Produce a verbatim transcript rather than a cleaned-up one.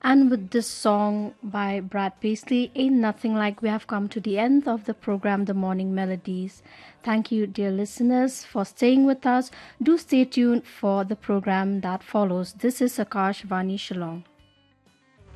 And with this song by Brad Paisley, Ain't Nothing Like, we have come to the end of the program, The Morning Melodies. Thank you, dear listeners, for staying with us. Do stay tuned for the program that follows. This is Akash Vani Shillong.